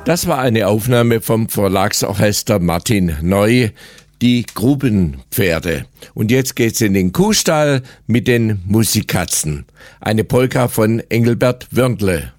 Das war eine Aufnahme vom Verlagsorchester Martin Neu, die Grubenpferde. Und jetzt geht's in den Kuhstall mit den Musikatzen. Eine Polka von Engelbert Wörndle.